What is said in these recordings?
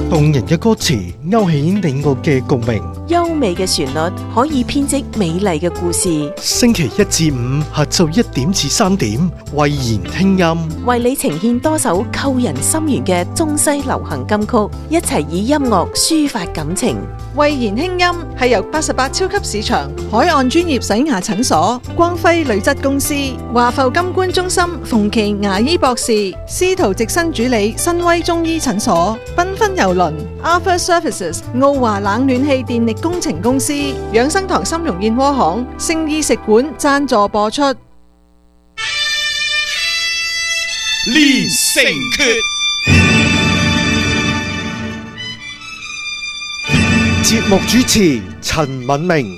動人嘅歌詞勾起你我嘅共鳴， 優美嘅旋律可以編織美麗嘅故事。 星期一至五下晝1點至3點，慧言聽音， 為你呈現多首扣人心弦嘅中西流行金曲，一齊以音樂抒發感情。 慧言輕音係由88超級市場、海岸專業洗牙診所、光輝鋁質公司、華埠金冠中心、馮琦牙醫博士、司徒直新主理、新威中醫診所、繽紛郵輪、Arthur Services、奧華冷暖氣電力工程公司、養生堂參茸燕窩行、聖意食館贊助播出。 練成訣。 節目主持陳敏明。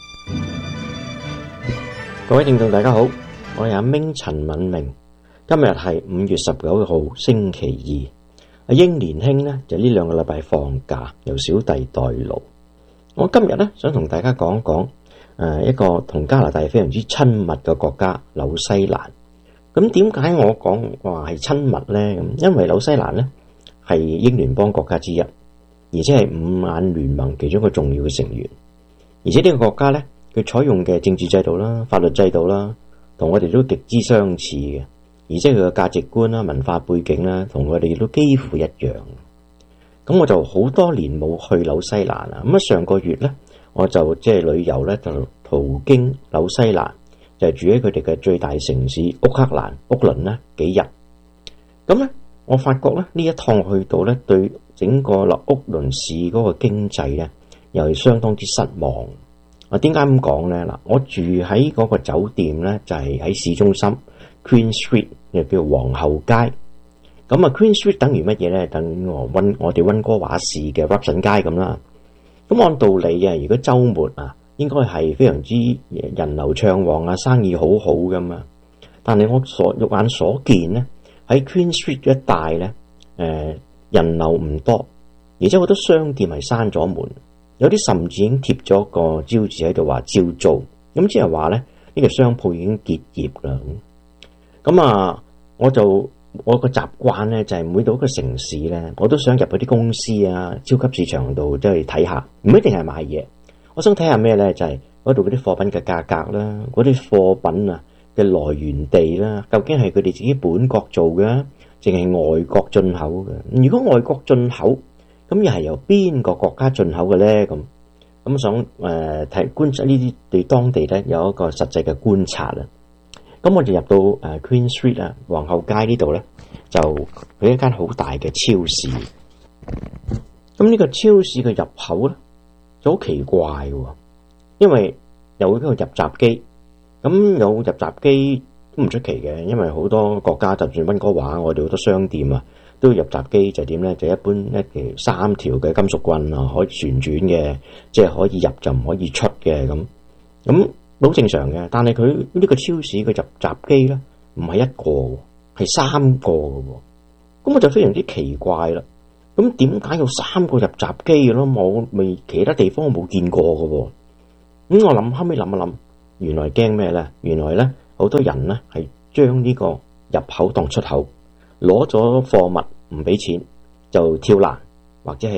各位聽眾大家好，我係阿明陳敏明。今日係5月19號星期二。阿英年輕呢就呢2個禮拜放假，由小弟代勞。我今日呢想同大家講講一個同加拿大非常之親密嘅國家紐西蘭。咁點解我講話係親密呢？因為紐西蘭呢係英聯邦國家之一，而且係5眼聯盟其中一個重要嘅成員。而且呢個國家呢，佢採用嘅政治制度啦、法律制度啦，同我哋都極之相似嘅。而且佢嘅價值觀啦、文化背景啦，同我哋都幾乎一樣。咁我就好多年冇去紐西蘭啦。咁上個月呢，我就旅遊呢，就途經紐西蘭，就住喺佢哋嘅最大城市屋崙呢幾日。咁呢，我發覺呢一趟去到呢，對整個屋崙市嗰個經濟呢，又係相當之失望。點解咁講呢？嗱，我住喺嗰個酒店呢，就係喺市中心 Queen Street， 又叫皇后街。咁Queen Street 等於乜嘢呢？等於我哋溫哥華市嘅 Robson 街咁啦。咁按道理啊，如果週末啊，應該係非常之人流暢旺啊，生意好好噶嘛。但係我肉眼所見呢，喺 Queen Street 一帶呢，人流唔多，而且好多商店係閂咗門，有啲甚至已經貼咗個招紙喺度話招租。咁即係話呢，呢個商鋪已經結業啦。咁我個習慣呢，就係每到一個城市呢，我都想入去啲公司啊、超級市場度即係睇下，唔一定係買嘢。我想睇下咩呢？就係嗰度嗰啲貨品嘅價格啦，嗰啲貨品啊嘅來源地啦，究竟係佢哋自己本國做嘅，淨係外國進口嘅？如果外國進口，咁又係由邊個國家進口嘅呢？咁想觀察呢啲對當地呢有一個實際嘅觀察啦。咁我就入到Queen Street 啊，皇后街呢度呢，就佢一間好大嘅超市。咁呢個超市嘅入口呢，就好奇怪喎，因為有一個入閘機。咁有入閘機都唔出奇嘅，因為好多國家，就算溫哥華，我哋好多商店啊，都有入閘機。就點呢？就一般一條3條嘅金屬棍啊，可以旋轉嘅，即係可以入就唔可以出嘅咁。好正常嘅，但係佢呢個超市嘅入閘機咧，唔係一個，係3個嘅。咁我就非常之奇怪啦。咁點解有3個入閘機嘅咯？我未其他地方我冇見過嘅。咁我後尾諗一諗，原來驚咩咧？原來咧好多人咧係將呢個入口當出口，攞咗貨物唔俾錢就跳欄或者係